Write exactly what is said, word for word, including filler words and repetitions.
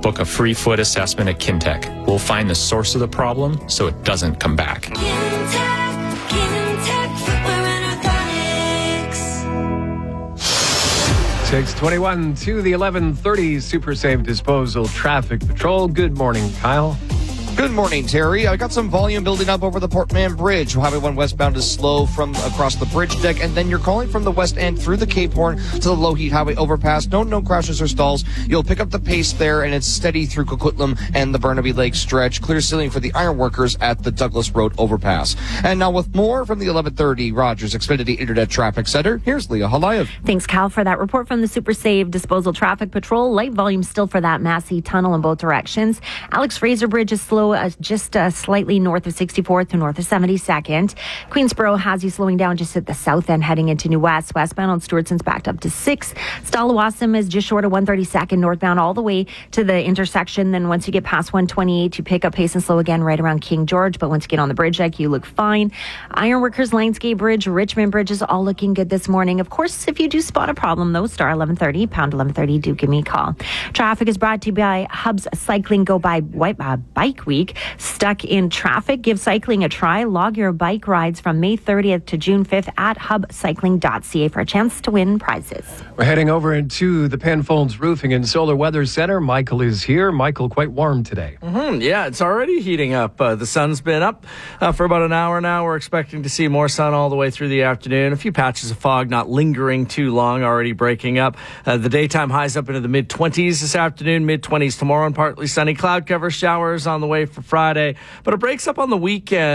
book a free foot assessment at Kintec. We'll find the source of the problem so it doesn't come back. Kintec, Kintec, footwear and orthotics. six twenty-one to the eleven thirty Super Safe Disposal Traffic Patrol. Good morning, Kyle. Good morning, Terry. I got some volume building up over the Port Mann Bridge. Highway one westbound is slow from across the bridge deck, and then you're calling from the west end through the Cape Horn to the Lougheed Highway overpass. No, no crashes or stalls. You'll pick up the pace there, and it's steady through Coquitlam and the Burnaby Lake stretch. Clear ceiling for the ironworkers at the Douglas Road overpass. And now with more from the eleven thirty Rogers Xfinity Internet Traffic Center, here's Leah Halayev. Thanks, Cal, for that report from the Super Save Disposal Traffic Patrol. Light volume still for that Massey Tunnel in both directions. Alex Fraser Bridge is slow uh, just uh, slightly north of sixty-fourth to north of seventy-second. Queensboro has you slowing down just at the south end heading into New West. Westbound on Stewartson's backed up to six. Stallawasam is just short of one thirty-second northbound all the way to the intersection. Then once you get past one twenty-eight, you pick up pace and slow again right around King George. But once you get on the bridge deck, you look fine. Ironworkers, Lionsgate Bridge, Richmond Bridge is all looking good this morning. Of course, if you do spot a problem, though, star eleven thirty, pound eleven thirty, do give me a call. Traffic is brought to you by Hub's Cycling Go By uh, Bike Week. Stuck in traffic? Give cycling a try. Log your bike rides from May thirtieth to June fifth at hub cycling dot c a for a chance to win prizes. We're heading over into the Penfolds Roofing and Solar Weather Center. Michael is here. Michael, quite warm today. Mm-hmm. Yeah, it's already heating up. Uh, the sun's been up uh, for about an hour now. We're expecting to see more sun all the way through the afternoon. A few patches of fog not lingering too long, already breaking up. Uh, the daytime highs up into the mid-twenties this afternoon, mid-twenties tomorrow, and partly sunny. Cloud cover showers on the way for Friday, but it breaks up on the weekend.